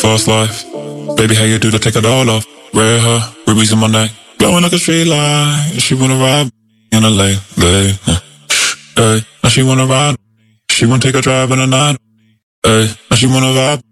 fast life. Baby, how you do to take it all off? Red hair, rubies in my neck, blowing like a street light. She wanna ride in a late. Hey, now she wanna ride. She wanna take a drive in the night. Hey, now she wanna vibe